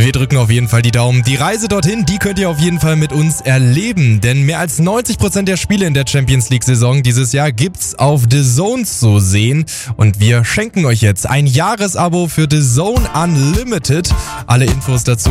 Wir drücken auf jeden Fall die Daumen. Die Reise dorthin, die könnt ihr auf jeden Fall mit uns erleben. Denn mehr als 90% der Spiele in der Champions League-Saison dieses Jahr gibt's auf DAZN zu sehen. Und wir schenken euch jetzt ein Jahresabo für DAZN Unlimited. Alle Infos dazu